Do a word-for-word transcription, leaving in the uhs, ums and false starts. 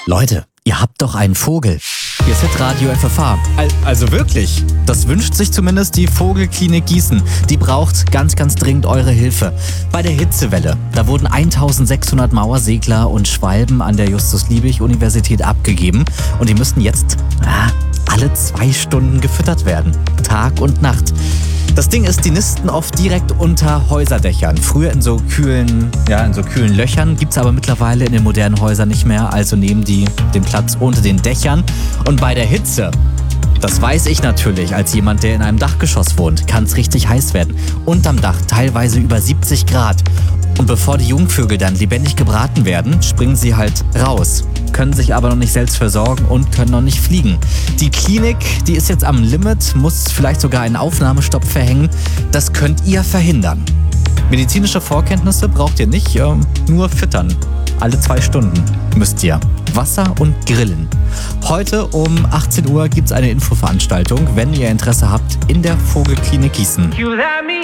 Leute, ihr habt doch einen Vogel. Hier ist Hitradio F F H. Also wirklich, das wünscht sich zumindest die Vogelklinik Gießen. Die braucht ganz, ganz dringend eure Hilfe. Bei der Hitzewelle, da wurden eintausendsechshundert Mauersegler und Schwalben an der Justus-Liebig-Universität abgegeben. Und die müssten jetzt ah, alle zwei Stunden gefüttert werden. Tag und Nacht. Das Ding ist, die nisten oft direkt unter Häuserdächern. Früher in so kühlen, ja, in so kühlen Löchern, gibt's aber mittlerweile in den modernen Häusern nicht mehr. Also nehmen die den Platz unter den Dächern. Und bei der Hitze, das weiß ich natürlich als jemand, der in einem Dachgeschoss wohnt, kann es richtig heiß werden. Unterm Dach teilweise über siebzig Grad. Und bevor die Jungvögel dann lebendig gebraten werden, springen sie halt raus, können sich aber noch nicht selbst versorgen und können noch nicht fliegen. Die Klinik, die ist jetzt am Limit, muss vielleicht sogar einen Aufnahmestopp verhängen. Das könnt ihr verhindern. Medizinische Vorkenntnisse braucht ihr nicht, äh, nur füttern. Alle zwei Stunden müsst ihr. Wasser und Grillen. Heute um achtzehn Uhr gibt es eine Infoveranstaltung, wenn ihr Interesse habt, in der Vogelklinik Gießen.